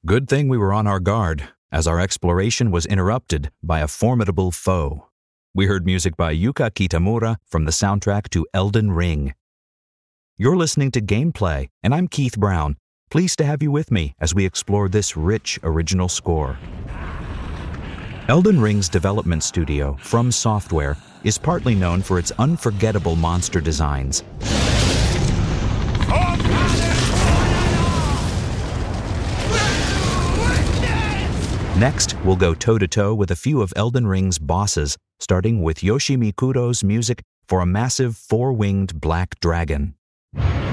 Good thing we were on our guard, as our exploration was interrupted by a formidable foe. We heard music by Yuka Kitamura from the soundtrack to Elden Ring. You're listening to Gameplay, and I'm Keith Brown. Pleased to have you with me as we explore this rich original score. Elden Ring's development studio, From Software, is partly known for its unforgettable monster designs. Next, we'll go toe-to-toe with a few of Elden Ring's bosses, starting with Yoshimi Kuro's music for a massive four-winged black dragon.